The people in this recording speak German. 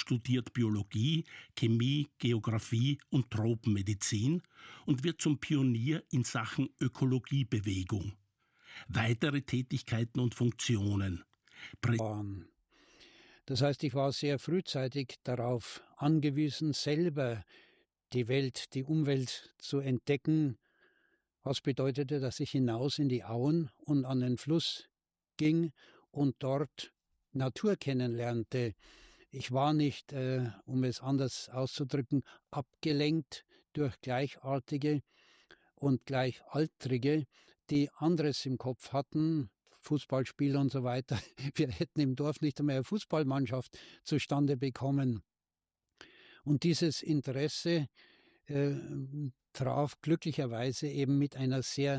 studiert Biologie, Chemie, Geographie und Tropenmedizin und wird zum Pionier in Sachen Ökologiebewegung. Weitere Tätigkeiten und Funktionen. Das heißt, ich war sehr frühzeitig darauf angewiesen, selber die Welt, die Umwelt zu entdecken. Was bedeutete, dass ich hinaus in die Auen und an den Fluss ging und dort Natur kennenlernte. Ich war nicht, um es anders auszudrücken, abgelenkt durch Gleichartige und Gleichaltrige, die anderes im Kopf hatten, Fußballspieler und so weiter. Wir hätten im Dorf nicht einmal eine Fußballmannschaft zustande bekommen. Und dieses Interesse traf glücklicherweise eben mit einer sehr